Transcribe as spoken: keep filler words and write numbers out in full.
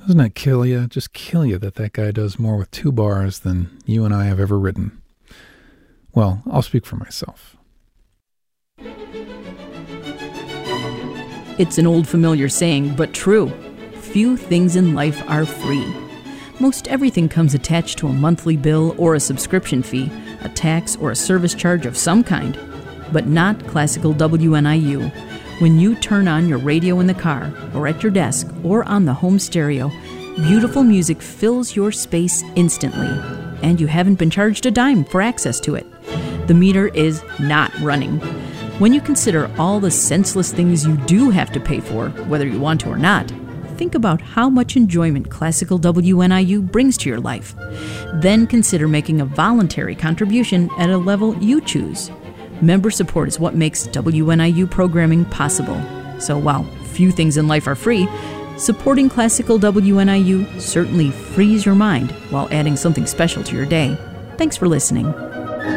Doesn't that kill you? Just kill you that that guy does more with two bars than you and I have ever written. Well, I'll speak for myself. It's an old familiar saying, but true. Few things in life are free. Most everything comes attached to a monthly bill or a subscription fee, a tax or a service charge of some kind. But not Classical W N I U. When you turn on your radio in the car, or at your desk, or on the home stereo, beautiful music fills your space instantly, and you haven't been charged a dime for access to it. The meter is not running. When you consider all the senseless things you do have to pay for, whether you want to or not, think about how much enjoyment Classical W N I U brings to your life. Then consider making a voluntary contribution at a level you choose. Member support is what makes W N I U programming possible. So while few things in life are free, supporting Classical W N I U certainly frees your mind while adding something special to your day. Thanks for listening.